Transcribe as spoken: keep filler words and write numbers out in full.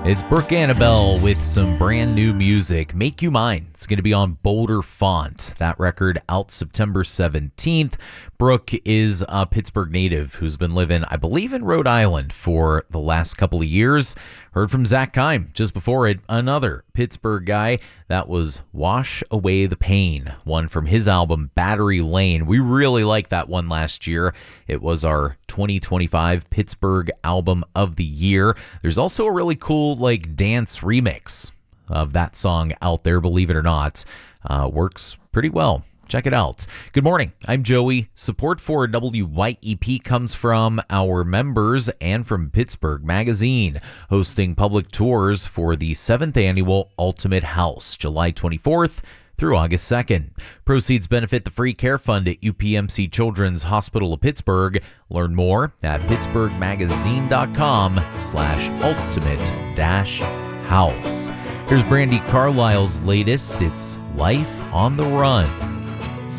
It's Brooke Annabelle with some brand new music. Make You Mine. It's going to be on Boulder Font. That record out September seventeenth. Brooke is a Pittsburgh native who's been living, I believe, in Rhode Island for the last couple of years. Heard from Zach Kime just before it, another Pittsburgh guy. That was Wash Away the Pain, one from his album Battery Lane. We really liked that one last year. It was our twenty twenty-five Pittsburgh Album of the Year. There's also a really cool like dance remix of that song out there, believe it or not. Uh, works pretty well. Check it out. Good morning. I'm Joey. Support for W Y E P comes from our members and from Pittsburgh Magazine, hosting public tours for the seventh Annual Ultimate House, July twenty-fourth through August second. Proceeds benefit the Free Care Fund at U P M C Children's Hospital of Pittsburgh. Learn more at pittsburghmagazine.com slash ultimate dash house. Here's Brandi Carlile's latest. It's Life on the Run.